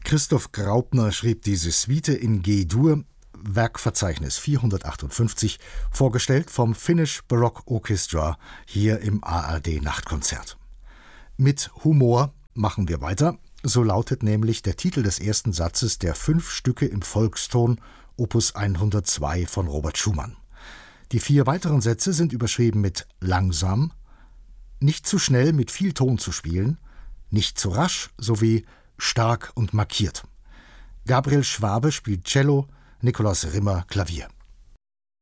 Christoph Graupner schrieb diese Suite in G-Dur, Werkverzeichnis 458, vorgestellt vom Finnish Baroque Orchestra hier im ARD Nachtkonzert. Mit Humor machen wir weiter, so lautet nämlich der Titel des ersten Satzes der 5 Stücke im Volkston, Opus 102 von Robert Schumann. Die 4 weiteren Sätze sind überschrieben mit langsam, nicht zu schnell mit viel Ton zu spielen, nicht zu rasch sowie stark und markiert. Gabriel Schwabe spielt Cello, Nikolaus Rimmer Klavier.